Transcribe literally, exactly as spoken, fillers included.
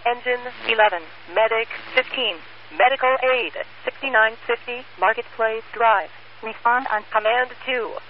Engine eleven, Medic fifteen, Medical Aid sixty-nine fifty, Marketplace Drive. Respond on Command two.